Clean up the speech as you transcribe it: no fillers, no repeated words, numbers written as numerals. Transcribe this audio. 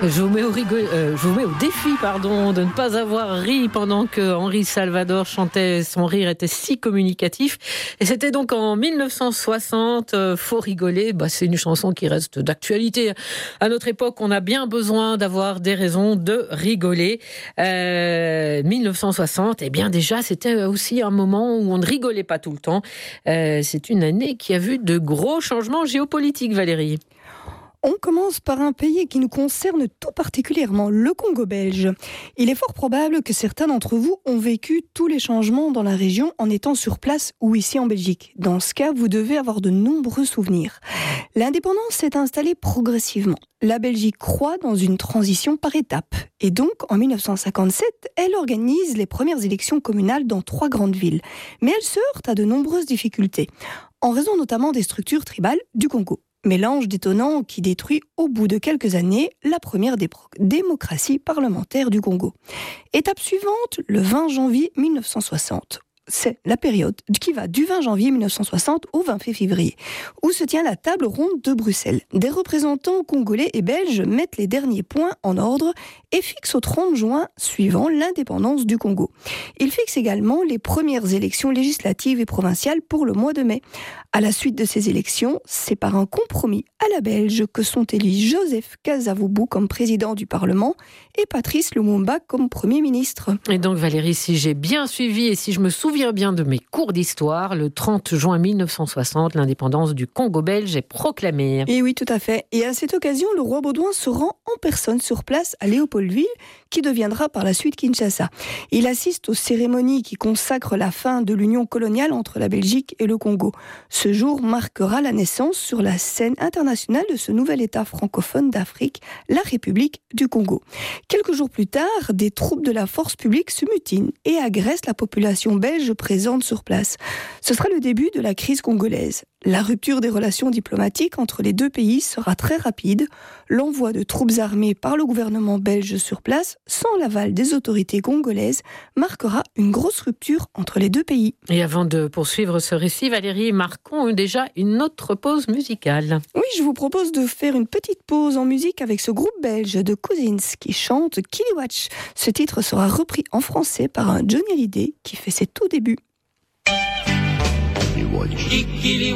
Je vous mets au défi, de ne pas avoir ri pendant que Henri Salvador chantait. Son rire était si communicatif. Et c'était donc en 1960. Faut rigoler. C'est une chanson qui reste d'actualité. À notre époque, on a bien besoin d'avoir des raisons de rigoler. 1960, déjà, c'était aussi un moment où on ne rigolait pas tout le temps. C'est une année qui a vu de gros changements géopolitiques, Valérie. On commence par un pays qui nous concerne tout particulièrement, le Congo belge. Il est fort probable que certains d'entre vous ont vécu tous les changements dans la région en étant sur place ou ici en Belgique. Dans ce cas, vous devez avoir de nombreux souvenirs. L'indépendance s'est installée progressivement. La Belgique croît dans une transition par étapes. Et donc, en 1957, elle organise les premières élections communales dans 3 grandes villes. Mais elle se heurte à de nombreuses difficultés, en raison notamment des structures tribales du Congo. Mélange détonnant qui détruit au bout de quelques années la première démocratie parlementaire du Congo. Étape suivante, le 20 janvier 1960. C'est la période qui va du 20 janvier 1960 au 20 février, où se tient la table ronde de Bruxelles. Des représentants congolais et belges mettent les derniers points en ordre et fixent au 30 juin suivant l'indépendance du Congo. Ils fixent également les premières élections législatives et provinciales pour le mois de mai. À la suite de ces élections, c'est par un compromis à la belge que sont élus Joseph Kasavubu comme président du Parlement et Patrice Lumumba comme Premier ministre. Et donc Valérie, si j'ai bien suivi et si je me souviens bien de mes cours d'histoire, le 30 juin 1960, l'indépendance du Congo belge est proclamée. Et oui, tout à fait. Et à cette occasion, le roi Baudouin se rend en personne sur place à Léopoldville, qui deviendra par la suite Kinshasa. Il assiste aux cérémonies qui consacrent la fin de l'union coloniale entre la Belgique et le Congo. Ce jour marquera la naissance sur la scène internationale de ce nouvel État francophone d'Afrique, la République du Congo. Quelques jours plus tard, des troupes de la force publique se mutinent et agressent la population belge présente sur place. Ce sera le début de la crise congolaise. La rupture des relations diplomatiques entre les deux pays sera très rapide. L'envoi de troupes armées par le gouvernement belge sur place, sans l'aval des autorités congolaises, marquera une grosse rupture entre les deux pays. Et avant de poursuivre ce récit, Valérie, marquons déjà une autre pause musicale. Oui, je vous propose de faire une petite pause en musique avec ce groupe belge de Cousins qui chante Kiliwatch. Ce titre sera repris en français par un Johnny Hallyday qui fait ses tout débuts.